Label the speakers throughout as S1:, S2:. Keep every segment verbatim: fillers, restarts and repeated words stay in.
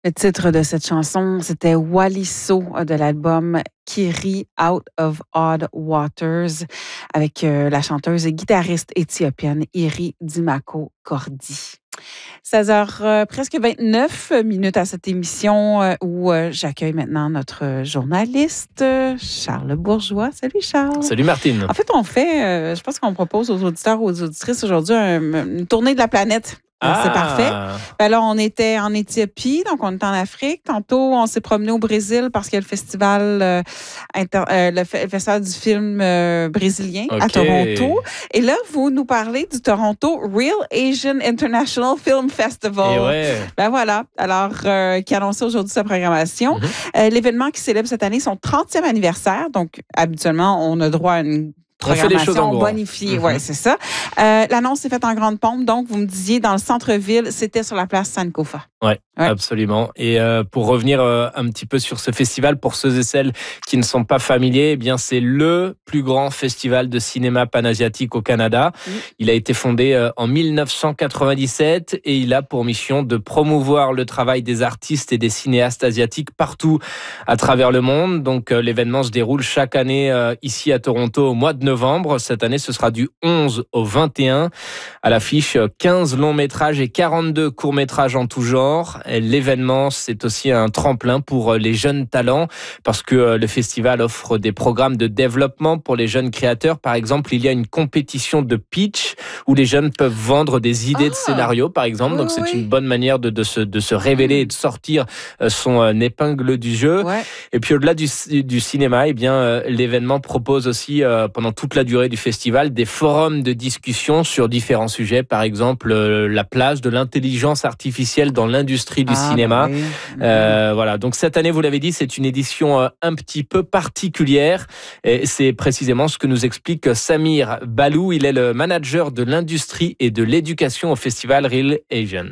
S1: Le titre de cette chanson, c'était Waliso de l'album Kiri Out of Odd Waters avec euh, la chanteuse et guitariste éthiopienne Iri Dimako Kordi. seize heures euh, presque vingt-neuf minutes à cette émission euh, où euh, j'accueille maintenant notre journaliste euh, Charles Bourgeois. Salut Charles.
S2: Salut Martine.
S1: En fait, on fait, euh, je pense qu'on propose aux auditeurs, aux auditrices aujourd'hui un, une tournée de la planète. Ah. C'est parfait. Ben là, on était en Éthiopie, donc on est en Afrique. Tantôt, on s'est promené au Brésil parce qu'il y a le festival, euh, inter, euh, le, f- le festival du film euh, brésilien okay. à Toronto. Et là, vous nous parlez du Toronto Real Asian International Film Festival.
S2: Et ouais.
S1: Ben voilà. Alors, euh, qui a annoncé aujourd'hui sa programmation. Mm-hmm. Euh, l'événement qui célèbre cette année son trentième anniversaire. Donc, habituellement, on a droit à une programmation bonifiée, mm-hmm. oui, c'est ça. Euh, l'annonce s'est faite en grande pompe, donc vous me disiez dans le centre-ville, c'était sur la place Sankofa.
S2: Ouais, ouais, absolument. Et euh, pour revenir euh, un petit peu sur ce festival, pour ceux et celles qui ne sont pas familiers, eh bien c'est le plus grand festival de cinéma panasiatique au Canada. Mmh. Il a été fondé euh, en dix-neuf cent quatre-vingt-dix-sept et il a pour mission de promouvoir le travail des artistes et des cinéastes asiatiques partout à travers le monde. Donc euh, l'événement se déroule chaque année euh, ici à Toronto au mois de novembre. Cette année, ce sera du onze au vingt et un. À l'affiche, quinze longs métrages et quarante-deux courts métrages en tout genre. L'événement, c'est aussi un tremplin pour les jeunes talents parce que le festival offre des programmes de développement pour les jeunes créateurs. Par exemple, il y a une compétition de pitch où les jeunes peuvent vendre des idées ah, de scénario, par exemple. Donc, oui, c'est oui. une bonne manière de, de, se, de se révéler et de sortir son épingle du jeu. Ouais. Et puis, au-delà du, du cinéma, eh bien, l'événement propose aussi, pendant toute la durée du festival, des forums de discussion sur différents sujets. Par exemple, la place de l'intelligence artificielle dans l'industrie du ah, cinéma. Oui. Euh, voilà. Donc cette année, vous l'avez dit, c'est une édition un petit peu particulière. Et c'est précisément ce que nous explique Samir Balou. Il est le manager de l'industrie et de l'éducation au festival Real Asian.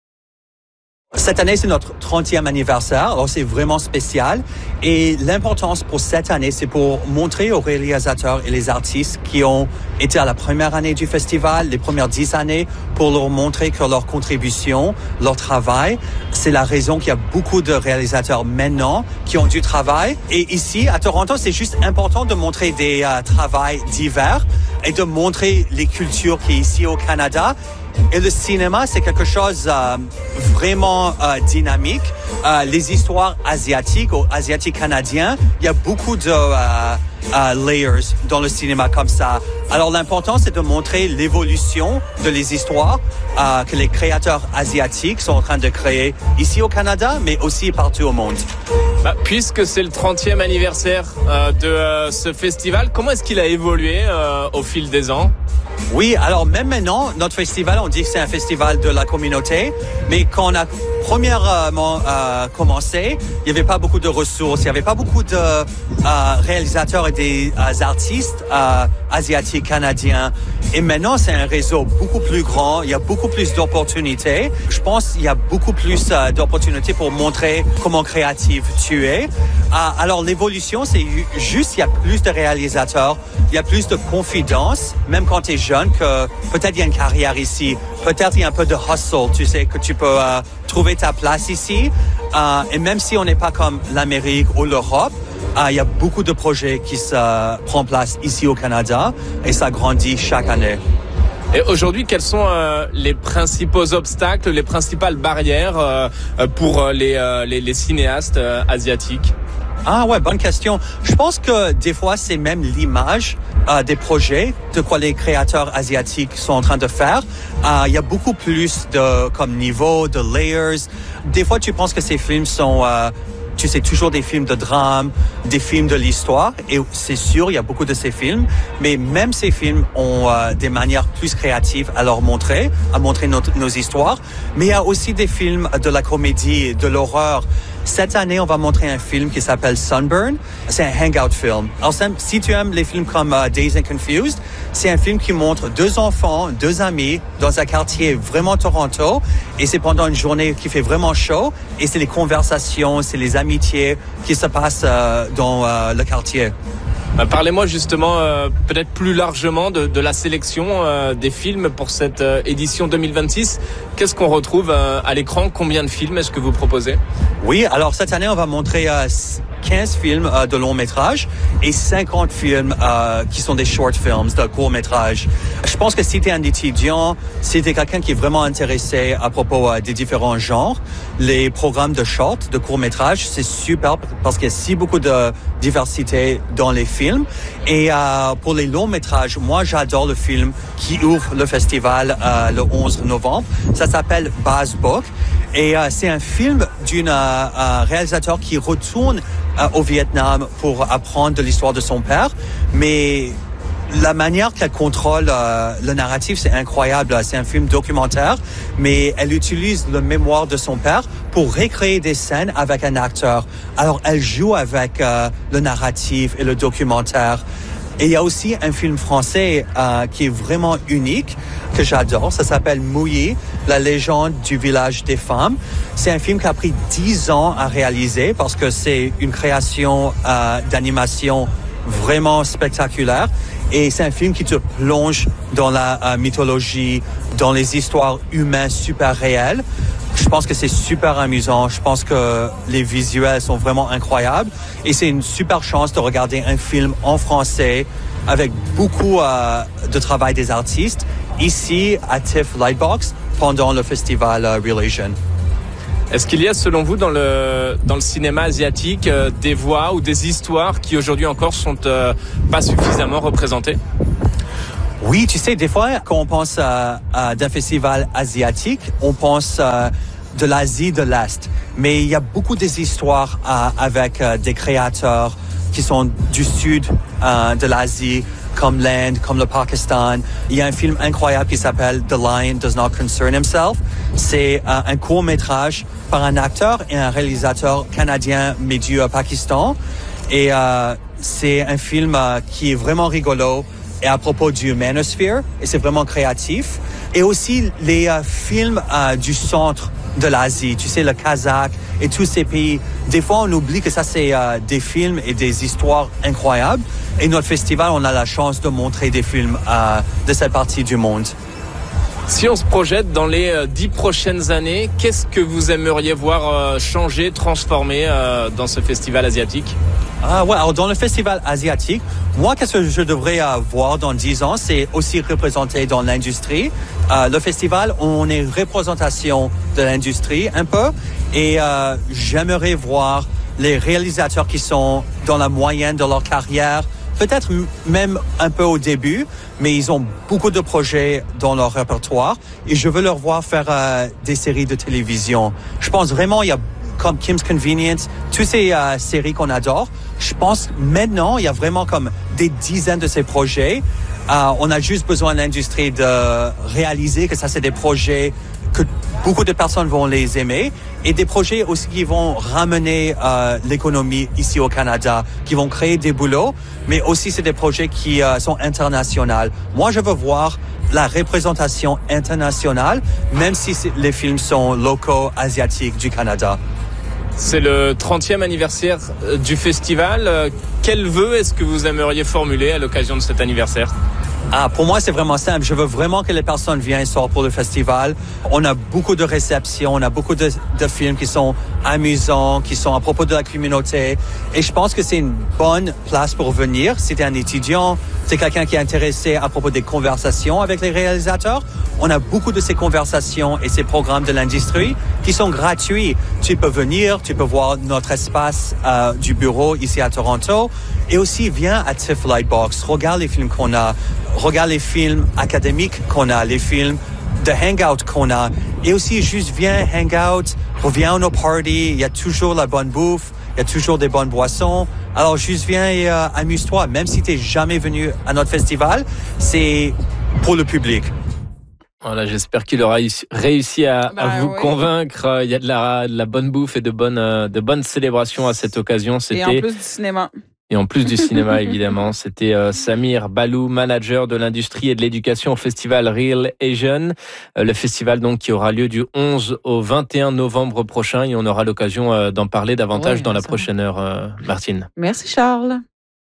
S3: Cette année, c'est notre trentième anniversaire, alors c'est vraiment spécial. Et l'importance pour cette année, c'est pour montrer aux réalisateurs et les artistes qui ont été à la première année du festival, les premières dix années, pour leur montrer que leur contribution, leur travail, c'est la raison qu'il y a beaucoup de réalisateurs maintenant qui ont du travail. Et ici, à Toronto, c'est juste important de montrer des euh, travails divers et de montrer les cultures qui est ici au Canada. Et le cinéma, c'est quelque chose euh, vraiment euh, dynamique. Euh, les histoires asiatiques ou asiatiques canadiens, il y a beaucoup de euh, euh, layers dans le cinéma comme ça. Alors l'important, c'est de montrer l'évolution de les histoires euh, que les créateurs asiatiques sont en train de créer ici au Canada, mais aussi partout au monde.
S2: Bah, puisque c'est le trentième anniversaire euh, de euh, ce festival, comment est-ce qu'il a évolué euh, au fil des ans ?
S3: Oui, alors même maintenant, notre festival, on dit que c'est un festival de la communauté, mais quand on a premièrement euh, commencé, il n'y avait pas beaucoup de ressources, il n'y avait pas beaucoup de euh, réalisateurs et des euh, artistes euh, asiatiques canadiens. Et maintenant, c'est un réseau beaucoup plus grand, il y a beaucoup plus d'opportunités. Je pense qu'il y a beaucoup plus euh, d'opportunités pour montrer comment créatif tu es. Euh, alors l'évolution, c'est juste, il y a plus de réalisateurs, il y a plus de confidence, même quand tu es jeune, que peut-être il y a une carrière ici, peut-être il y a un peu de hustle, tu sais, que tu peux euh, trouver ta place ici. Euh, et même si on n'est pas comme l'Amérique ou l'Europe, euh, il y a beaucoup de projets qui se euh, prennent place ici au Canada et ça grandit chaque année.
S2: Et aujourd'hui, quels sont euh, les principaux obstacles, les principales barrières euh, pour les, euh, les, les cinéastes euh, asiatiques ?
S3: Ah ouais, bonne question. Je pense que des fois, c'est même l'image euh, des projets, de quoi les créateurs asiatiques sont en train de faire. Euh, il y a beaucoup plus de comme niveau, de layers. Des fois, tu penses que ces films sont... Euh, tu sais, toujours des films de drame, des films de l'histoire. Et c'est sûr, il y a beaucoup de ces films. Mais même ces films ont euh, des manières plus créatives à leur montrer, à montrer notre, nos histoires. Mais il y a aussi des films de la comédie, de l'horreur. Cette année, on va montrer un film qui s'appelle Sunburn. C'est un hangout film. Alors, si tu aimes les films comme uh, Dazed and Confused, c'est un film qui montre deux enfants, deux amis dans un quartier vraiment Toronto. Et c'est pendant une journée qui fait vraiment chaud. Et c'est les conversations, c'est les amitiés qui se passent uh, dans uh, le quartier.
S2: Bah, parlez-moi justement euh, peut-être plus largement de, de la sélection euh, des films pour cette euh, édition deux mille vingt-six. Qu'est-ce qu'on retrouve euh, à l'écran? Combien de films est-ce que vous proposez?
S3: Oui, alors cette année, on va montrer euh, quinze films euh, de long métrage et cinquante films euh, qui sont des short films, de court métrage. Je pense que si tu es un étudiant, si tu es quelqu'un qui est vraiment intéressé à propos euh, des différents genres, les programmes de short, de court métrage, c'est super parce qu'il y a si beaucoup de diversité dans les films. Et euh, pour les longs métrages, moi j'adore le film qui ouvre le festival euh, le onze novembre. Ça s'appelle Baz Book. Et euh, c'est un film d'un euh, réalisateur qui retourne euh, au Vietnam pour apprendre de l'histoire de son père. Mais la manière qu'elle contrôle euh, le narratif, c'est incroyable. C'est un film documentaire, mais elle utilise le mémoire de son père pour recréer des scènes avec un acteur. Alors, elle joue avec euh, le narratif et le documentaire. Et il y a aussi un film français euh, qui est vraiment unique, que j'adore. Ça s'appelle Mouillé, la légende du village des femmes. C'est un film qui a pris dix ans à réaliser parce que c'est une création euh, d'animation vraiment spectaculaire. Et c'est un film qui te plonge dans la euh, mythologie, dans les histoires humaines super réelles. Je pense que c'est super amusant. Je pense que les visuels sont vraiment incroyables. Et c'est une super chance de regarder un film en français avec beaucoup euh, de travail des artistes ici à TIFF Lightbox pendant le festival euh, Real Asian.
S2: Est-ce qu'il y a, selon vous, dans le, dans le cinéma asiatique, euh, des voix ou des histoires qui aujourd'hui encore sont euh, pas suffisamment représentées?
S3: Oui, tu sais, des fois, quand on pense euh, euh, d'un festival asiatique, on pense euh, de l'Asie de l'Est. Mais il y a beaucoup des histoires euh, avec euh, des créateurs qui sont du sud euh, de l'Asie, comme l'Inde, comme le Pakistan. Il y a un film incroyable qui s'appelle The Lion Does Not Concern Himself. C'est euh, un court-métrage par un acteur et un réalisateur canadien mais du euh, Pakistan. Et euh, c'est un film euh, qui est vraiment rigolo et à propos du manosphere, et c'est vraiment créatif. Et aussi les euh, films euh, du centre de l'Asie, tu sais, le Kazakh et tous ces pays. Des fois, on oublie que ça, c'est euh, des films et des histoires incroyables. Et notre festival, on a la chance de montrer des films euh, de cette partie du monde.
S2: Si on se projette dans les euh, dix prochaines années, qu'est-ce que vous aimeriez voir euh, changer, transformer euh, dans ce festival asiatique?
S3: Ah ouais, alors dans le festival asiatique, moi, qu'est-ce que je devrais euh, voir dans dix ans, c'est aussi représenté dans l'industrie. Euh, le festival, on est représentation de l'industrie un peu, et euh, j'aimerais voir les réalisateurs qui sont dans la moyenne de leur carrière, peut-être même un peu au début, mais ils ont beaucoup de projets dans leur répertoire, et je veux leur voir faire euh, des séries de télévision. Je pense vraiment, il y a comme Kim's Convenience, toutes ces euh, séries qu'on adore. Je pense maintenant, il y a vraiment comme des dizaines de ces projets. Euh, on a juste besoin de l'industrie de réaliser que ça, c'est des projets que beaucoup de personnes vont les aimer et des projets aussi qui vont ramener euh, l'économie ici au Canada, qui vont créer des boulots, mais aussi c'est des projets qui euh, sont internationaux. Moi, je veux voir la représentation internationale, même si les films sont locaux, asiatiques du Canada.
S2: C'est le trentième anniversaire du festival. Quel vœu est-ce que vous aimeriez formuler à l'occasion de cet anniversaire?
S3: Ah, pour moi, c'est vraiment simple. Je veux vraiment que les personnes viennent sortent pour le festival. On a beaucoup de réceptions, on a beaucoup de, de films qui sont amusants, qui sont à propos de la communauté. Et je pense que c'est une bonne place pour venir. Si tu es un étudiant, c'est quelqu'un qui est intéressé à propos des conversations avec les réalisateurs. On a beaucoup de ces conversations et ces programmes de l'industrie qui sont gratuits. Tu peux venir, tu peux voir notre espace euh, du bureau ici à Toronto. Et aussi, viens à TIFF Lightbox, regarde les films qu'on a, regarde les films académiques qu'on a, les films de hangout qu'on a. Et aussi, juste viens hangout, reviens à nos parties, il y a toujours la bonne bouffe, il y a toujours des bonnes boissons. Alors, juste viens et euh, amuse-toi. Même si tu n'es jamais venu à notre festival, c'est pour le public.
S2: Voilà, j'espère qu'il aura réussi à,
S1: bah,
S2: à vous
S1: oui.
S2: convaincre. Il y a de la, de la bonne bouffe et de bonnes, de bonnes célébrations à cette occasion.
S1: C'était... Et en plus du cinéma.
S2: Et en plus du cinéma, évidemment. C'était euh, Samir Balou, manager de l'industrie et de l'éducation au festival Real Asian. Euh, le festival donc qui aura lieu du onze au vingt et un novembre prochain. Et on aura l'occasion euh, d'en parler davantage oui, dans la prochaine heure, euh, Martine.
S1: Merci Charles.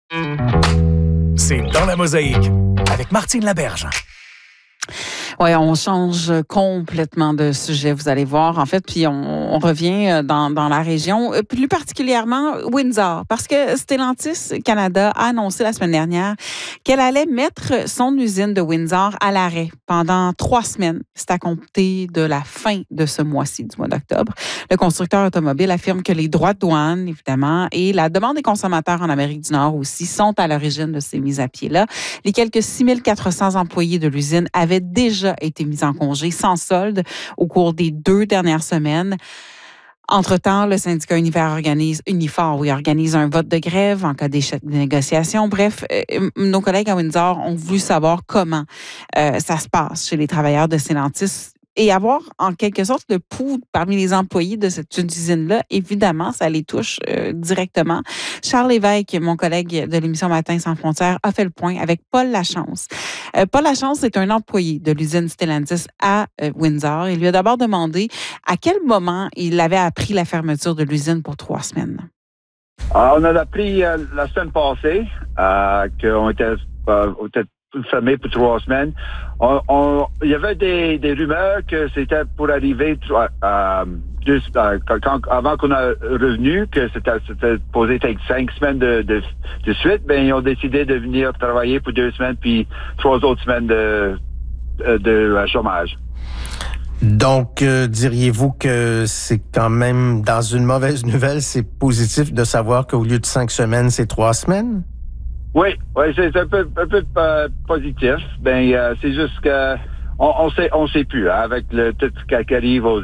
S4: C'est Dans la mosaïque avec Martine Laberge.
S1: Oui, on change complètement de sujet, vous allez voir. En fait, puis on, on revient dans, dans la région, plus particulièrement Windsor, parce que Stellantis Canada a annoncé la semaine dernière qu'elle allait mettre son usine de Windsor à l'arrêt pendant trois semaines. C'est à compter de la fin de ce mois-ci, du mois d'octobre. Le constructeur automobile affirme que les droits de douane, évidemment, et la demande des consommateurs en Amérique du Nord aussi sont à l'origine de ces mises à pied-là. Les quelques six mille quatre cents employés de l'usine avaient déjà été mis en congé sans solde au cours des deux dernières semaines. Entre-temps, le syndicat Unifor organise, Unifor, oui, organise un vote de grève en cas d'échec de négociation. Bref, euh, nos collègues à Windsor ont voulu savoir comment euh, ça se passe chez les travailleurs de Stellantis et avoir en quelque sorte le pouls parmi les employés de cette usine-là. Évidemment, ça les touche euh, directement. Charles Lévesque, mon collègue de l'émission Matin sans frontières, a fait le point avec Paul Lachance. Euh, Paul Lachance est un employé de l'usine Stellantis à euh, Windsor. Il lui a d'abord demandé à quel moment il avait appris la fermeture de l'usine pour trois semaines.
S5: Alors, on a appris euh, la semaine passée euh, qu'on était euh, peut-être fermé pour trois semaines. On, on, il y avait des, des rumeurs que c'était pour arriver euh, juste, euh, quand, avant qu'on a revenu, que c'était, c'était posé avec cinq semaines de, de, de suite. Ben ils ont décidé de venir travailler pour deux semaines puis trois autres semaines de, de, de chômage.
S6: Donc, euh, diriez-vous que c'est quand même, dans une mauvaise nouvelle, c'est positif de savoir qu'au lieu de cinq semaines, c'est trois semaines?
S5: Oui, oui, c'est un peu, un peu euh, positif. Ben, euh, c'est juste que on, on sait, on sait plus hein, avec le tout ce qui arrive aux